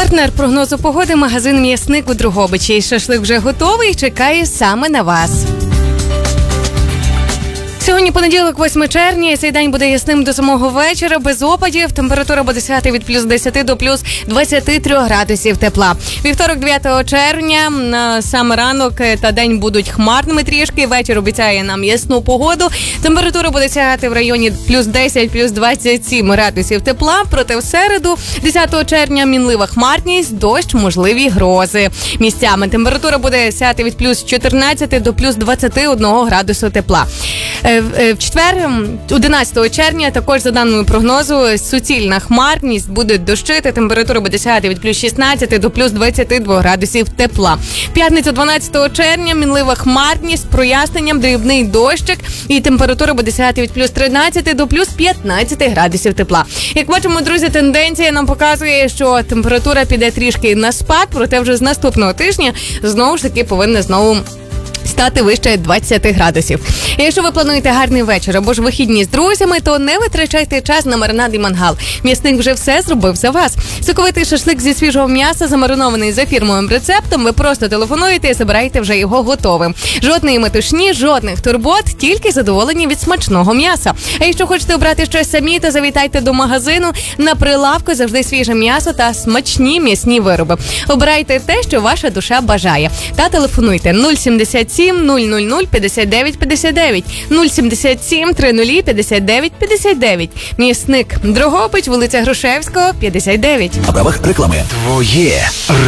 Партнер прогнозу погоди – магазин «М'ясник» у Дрогобичі. Шашлик вже готовий і чекає саме на вас. Сьогодні понеділок, 8 червня, і цей день буде ясним до самого вечора, без опадів. Температура буде сягати від плюс 10 до плюс 23 градусів тепла. Вівторок, 9 червня, саме ранок та день будуть хмарними трішки. Вечір обіцяє нам ясну погоду. Температура буде сягати в районі плюс 10, плюс 27 градусів тепла. Проте в середу, 10 червня, мінлива хмарність, дощ, можливі грози. Місцями температура буде сягати від плюс 14 до плюс 21 градусу тепла. В четвер, 11 червня, також за даними прогнозу, суцільна хмарність, будуть дощити, температура буде сягати від плюс 16 до плюс 22 градусів тепла. П'ятниця, 12 червня, мінлива хмарність, з проясненням, дрібний дощик, і температура буде сягати від плюс 13 до плюс 15 градусів тепла. Як бачимо, друзі, тенденція нам показує, що температура піде трішки на спад, проте вже з наступного тижня знову ж таки повинна знову стати вище 20 градусів. І якщо ви плануєте гарний вечір або ж вихідні з друзями, то не витрачайте час на маринад і мангал. М'ясник вже все зробив за вас. Соковитий шашлик зі свіжого м'яса, замаринований за фірмовим рецептом, ви просто телефонуєте і забираєте вже його готовим. Жодної метушні, жодних турбот, тільки задоволені від смачного м'яса. А якщо хочете обрати щось самі, то завітайте до магазину. На прилавку завжди свіже м'ясо та смачні м'ясні вироби. Обирайте те, що ваша душа бажає. Та телефонуйте 077 000 59 59 077 30 59 59. М'ясник Дрогобич, вулиця Грушевського, 59. На правах реклами. Твоє